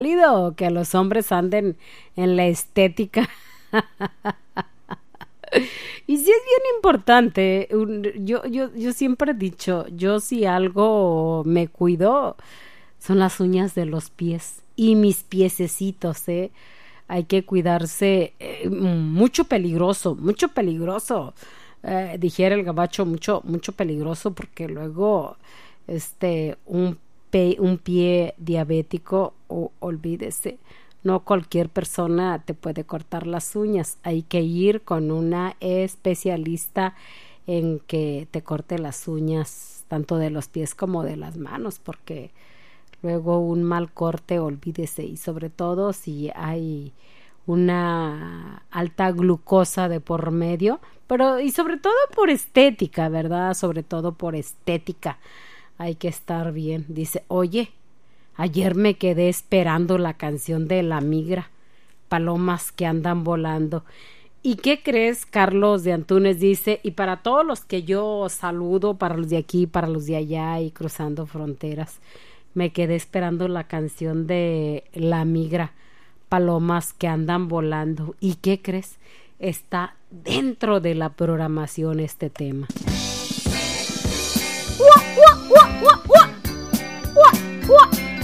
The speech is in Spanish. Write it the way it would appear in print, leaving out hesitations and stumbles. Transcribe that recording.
válido que los hombres anden en la estética. Y sí es bien importante. Yo siempre he dicho, yo si algo me cuido, son las uñas de los pies y mis piececitos, ¿eh? Hay que cuidarse, mucho peligroso, mucho peligroso. Dijera el gabacho, mucho, mucho peligroso porque luego, un pie diabético, olvídese, no cualquier persona te puede cortar las uñas. Hay que ir con una especialista en que te corte las uñas tanto de los pies como de las manos, porque luego un mal corte, olvídese, y sobre todo si hay una alta glucosa de por medio, pero y sobre todo por estética, ¿verdad? Sobre todo por estética. Hay que estar bien. Dice, oye, ayer me quedé esperando la canción de La Migra, palomas que andan volando. ¿Y qué crees? Carlos de Antunes dice, y para todos los que yo saludo, para los de aquí, para los de allá y cruzando fronteras, me quedé esperando la canción de La Migra, palomas que andan volando. ¿Y qué crees? Está dentro de la programación este tema.